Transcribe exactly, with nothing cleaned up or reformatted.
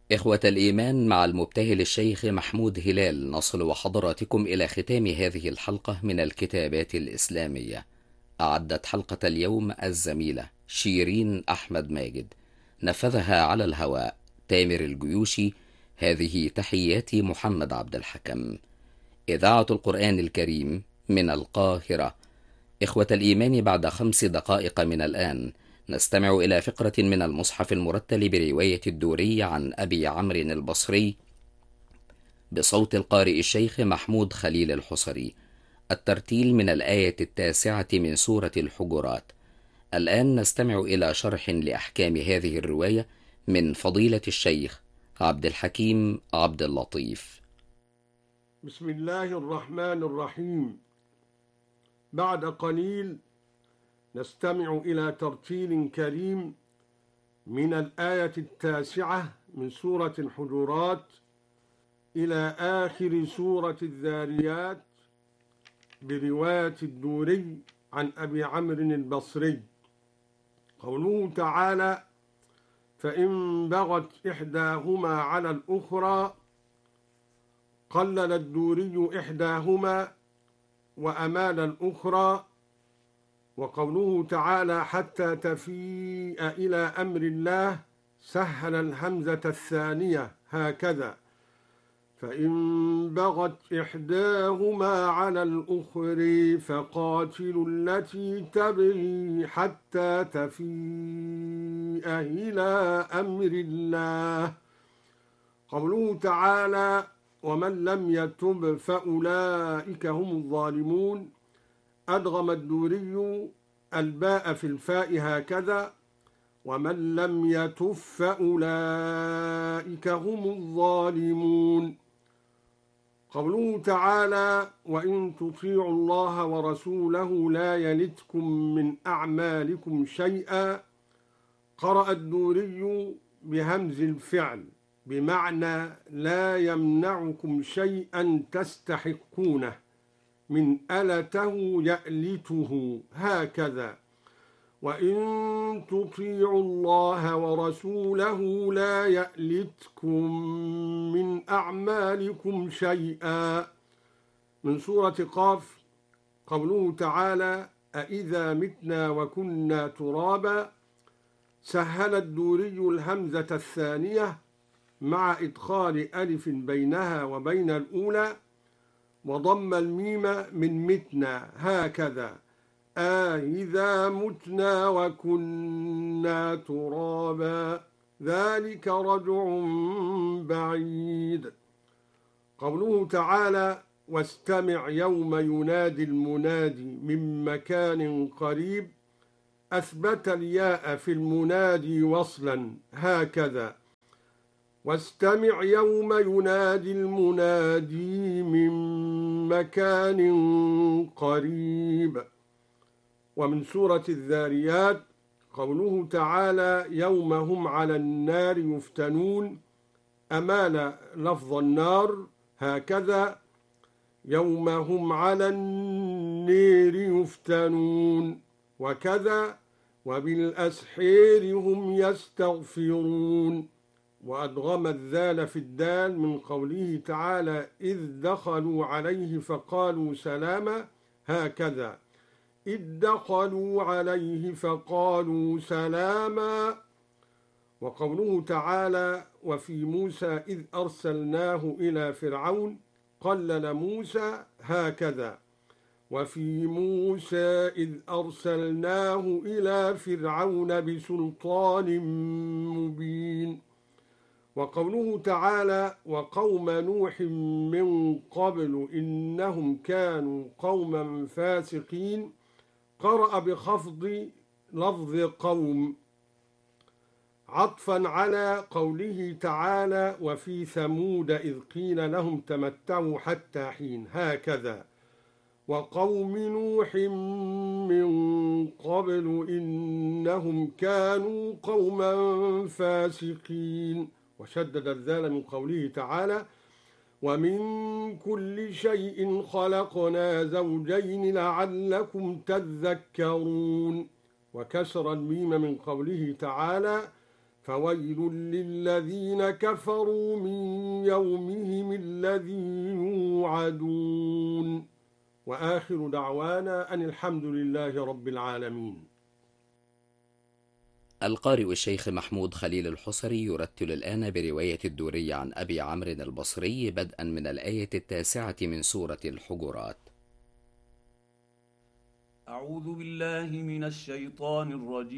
إخوة الإيمان، مع المبتهل الشيخ محمود هلال نصل وحضراتكم إلى ختام هذه الحلقة من الكتابات الإسلامية. أعدت حلقة اليوم الزميلة شيرين أحمد ماجد، نفذها على الهواء تامر الجيوشي. هذه تحياتي محمد عبد الحكم. إذاعة القرآن الكريم من القاهرة. إخوة الإيمان، بعد خمس دقائق من الآن نستمع إلى فقرة من المصحف المرتل برواية الدوري عن أبي عمرو البصري بصوت القارئ الشيخ محمود خليل الحصري. الترتيل من الآية التاسعة من سورة الحجرات. الآن نستمع إلى شرح لأحكام هذه الرواية من فضيلة الشيخ عبد الحكيم عبد اللطيف. بسم الله الرحمن الرحيم. بعد قليل نستمع إلى ترتيل كريم من الآية التاسعة من سورة الحجرات إلى آخر سورة الذاريات برواية الدوري عن أبي عمرو البصري. قوله تعالى: فإن بغت إحداهما على الأخرى قلل الدوري إحداهما وأمال الأخرى. وقوله تعالى: حتى تفيء إلى أمر الله سهل الهمزة الثانية هكذا: فإن بغت إحداهما على الأخرى فقاتلوا التي تبغي حتى تفيء إلى أمر الله. قوله تعالى: ومن لم يتب فأولئك هم الظالمون. أدغم الدوري الباء في الفاء هكذا: ومن لم يتب فأولئك هم الظالمون. قوله تعالى: وإن تطيعوا الله ورسوله لا يلتكم من أعمالكم شيئا. قرأ الدوري بهمز الفعل بمعنى لا يمنعكم شيئا تستحقونه، من ألته يألته هكذا: وإن تطيعوا الله ورسوله لا يألتكم من أعمالكم شيئا. من سورة قاف. قوله تعالى: أإذا متنا وكنا ترابا. سهل الدوري الهمزة الثانية مع إدخال ألف بينها وبين الأولى، وضم الميم من متنا هكذا: أإذا متنا وكنا ترابا ذلك رجع بعيد. قوله تعالى: واستمع يوم ينادي المنادي من مكان قريب. أثبت الياء في المنادي وصلا هكذا: واستمع يوم ينادي المنادي من مكان قريب. ومن سورة الذاريات. قوله تعالى: يوم هم على النار يفتنون. أمال لفظ النار هكذا: يوم هم على النار يفتنون. وكذا: وبالأسحير هم يستغفرون. وأدغم الذال في الدال من قوله تعالى: إذ دخلوا عليه فقالوا سلاما هكذا: إذ دخلوا عليه فقالوا سلاما. وقوله تعالى: وفي موسى إذ أرسلناه إلى فرعون قلل موسى هكذا: وفي موسى إذ أرسلناه إلى فرعون بسلطان مبين. وقوله تعالى: وقوم نوح من قبل إنهم كانوا قوما فاسقين. قرأ بخفض لفظ قوم عطفا على قوله تعالى: وفي ثمود إذ قيل لهم تمتعوا حتى حين هكذا: وقوم نوح من قبل إنهم كانوا قوما فاسقين. وشدد الذال من قوله تعالى: ومن كل شيء خلقنا زوجين لعلكم تذكرون. وكسر الميم من قوله تعالى: فويل للذين كفروا من يومهم الذي يوعدون. وآخر دعوانا أن الحمد لله رب العالمين. القارئ الشيخ محمود خليل الحصري يرتل الآن برواية الدوري عن أبي عمرو البصري بدءا من الآية التاسعة من سورة الحجرات. أعوذ بالله من الشيطان الرجيم.